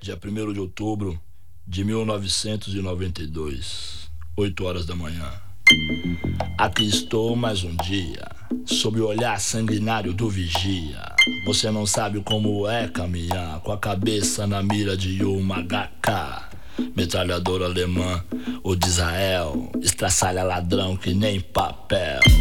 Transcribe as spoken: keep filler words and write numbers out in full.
dia primeiro de outubro de mil novecentos e noventa e dois, oito horas da manhã. Aqui estou mais um dia, sob o olhar sanguinário do vigia. Você não sabe como é caminhar com a cabeça na mira de uma H K, metralhadora alemã ou de Israel, estraçalha ladrão que nem papel.